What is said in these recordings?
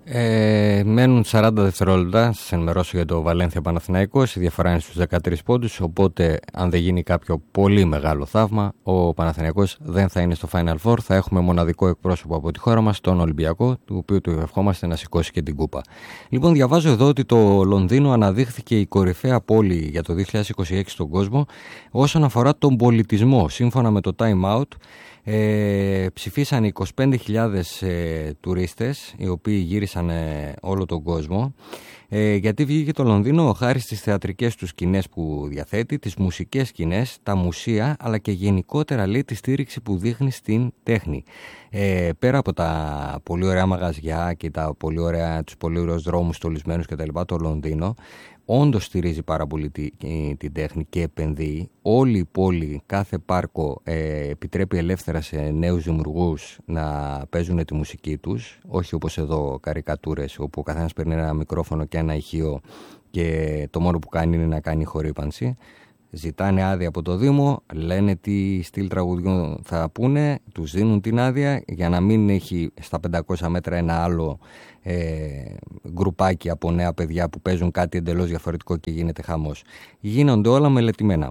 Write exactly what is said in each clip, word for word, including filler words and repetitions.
Ε, μένουν σαράντα δευτερόλεπτα. Σας ενημερώσω για το Βαλένθια Παναθηναϊκός. Η διαφορά είναι στους δεκατρείς πόντους. Οπότε, αν δεν γίνει κάποιο πολύ μεγάλο θαύμα, ο Παναθηναϊκός δεν θα είναι στο Final Four. Θα έχουμε μοναδικό εκπρόσωπο από τη χώρα μας, τον Ολυμπιακό, του οποίου του ευχόμαστε να σηκώσει και την κούπα. Λοιπόν, διαβάζω εδώ ότι το Λονδίνο αναδείχθηκε η κορυφαία πόλη για το δύο χιλιάδες είκοσι έξι στον κόσμο όσον αφορά τον πολιτισμό. Σύμφωνα με το Time Out, Ε, ψηφίσαν είκοσι πέντε χιλιάδες ε, τουρίστες οι οποίοι γύρισαν ε, όλο τον κόσμο, ε, γιατί βγήκε το Λονδίνο χάρη στις θεατρικές του σκηνές που διαθέτει, τις μουσικές σκηνές, τα μουσεία, αλλά και γενικότερα λέει τη στήριξη που δείχνει στην τέχνη. Ε, πέρα από τα πολύ ωραία μαγαζιά και τα πολύ ωραία, τους πολύ ωραίους δρόμους στολισμένους κτλ., το Λονδίνο όντως στηρίζει πάρα πολύ την τη τέχνη και επενδύει. Όλη η πόλη, κάθε πάρκο ε, επιτρέπει ελεύθερα σε νέους δημιουργούς να παίζουν τη μουσική τους, όχι όπως εδώ καρικατούρες όπου ο καθένας παίρνει ένα μικρόφωνο και ένα ηχείο και το μόνο που κάνει είναι να κάνει χορύπανση. Ζητάνε άδεια από το Δήμο, λένε τι στυλ τραγουδιών θα πούνε, τους δίνουν την άδεια για να μην έχει στα πεντακόσια μέτρα ένα άλλο ε, γκρουπάκι από νέα παιδιά που παίζουν κάτι εντελώς διαφορετικό και γίνεται χαμός. Γίνονται όλα μελετημένα.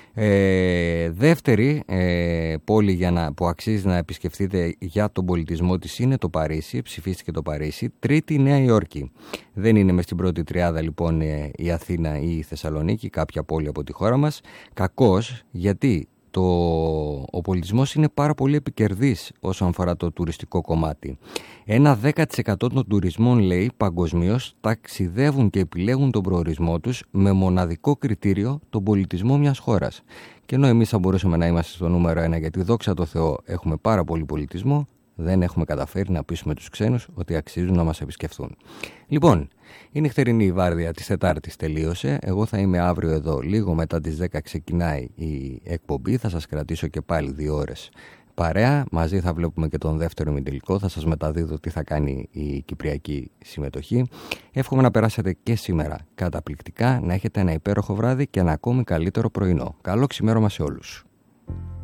Ε, δεύτερη ε, πόλη για να, που αξίζει να επισκεφτείτε για τον πολιτισμό της είναι το Παρίσι. Ψηφίστηκε το Παρίσι. Τρίτη, Νέα Υόρκη. Δεν είναι μες στην πρώτη τριάδα λοιπόν η Αθήνα ή η Θεσσαλονίκη, κάποια πόλη από τη χώρα μας. Κακώς, γιατί το, ο πολιτισμός είναι πάρα πολύ επικερδής όσον αφορά το τουριστικό κομμάτι. Ένα δέκα τοις εκατό των τουρισμών, λέει, παγκοσμίως ταξιδεύουν και επιλέγουν τον προορισμό τους με μοναδικό κριτήριο τον πολιτισμό μιας χώρας. Και ενώ εμείς θα μπορούσαμε να είμαστε στο νούμερο ένα, γιατί δόξα τω Θεώ έχουμε πάρα πολύ πολιτισμό, δεν έχουμε καταφέρει να πείσουμε τους ξένους ότι αξίζουν να μας επισκεφθούν. Λοιπόν, η νυχτερινή βάρδια της Τετάρτης τελείωσε. Εγώ θα είμαι αύριο εδώ. Λίγο μετά τις δέκα ξεκινάει η εκπομπή. Θα σας κρατήσω και πάλι δύο ώρες παρέα. Μαζί θα βλέπουμε και τον δεύτερο ημιτελικό. Θα σας μεταδίδω τι θα κάνει η κυπριακή συμμετοχή. Εύχομαι να περάσετε και σήμερα καταπληκτικά, να έχετε ένα υπέροχο βράδυ και ένα ακόμη καλύτερο πρωινό. Καλό ξημέρωμα σε όλους.